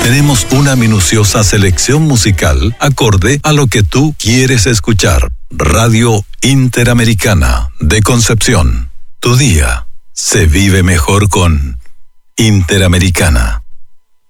Tenemos una minuciosa selección musical acorde a lo que tú quieres escuchar. Radio Interamericana de Concepción. Tu día se vive mejor con Interamericana.